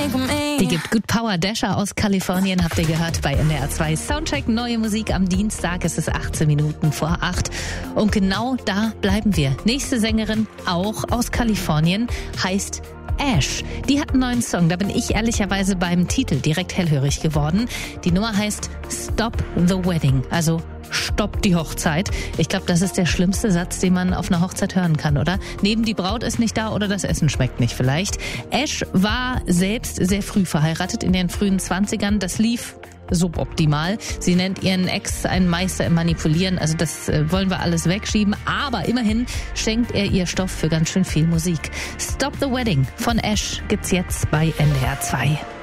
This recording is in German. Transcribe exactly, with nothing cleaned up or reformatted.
Die gibt gut Power. Dasher aus Kalifornien habt ihr gehört bei N D R zwei Soundcheck. Neue Musik am Dienstag. Es ist achtzehn Minuten vor acht. Und genau da bleiben wir. Nächste Sängerin, auch aus Kalifornien, heißt Ash. Die hat einen neuen Song. Da bin ich ehrlicherweise beim Titel direkt hellhörig geworden. Die Nummer heißt Stop the Wedding. Also Stopp die Hochzeit. Ich glaube, das ist der schlimmste Satz, den man auf einer Hochzeit hören kann, oder? Neben die Braut ist nicht da oder das Essen schmeckt nicht vielleicht. Ash war selbst sehr früh verheiratet, in den frühen zwanzigern. Das lief suboptimal. Sie nennt ihren Ex einen Meister im Manipulieren. Also das äh, wollen wir alles wegschieben. Aber immerhin schenkt er ihr Stoff für ganz schön viel Musik. Stop the Wedding von Ash gibt's jetzt bei N D R zwei.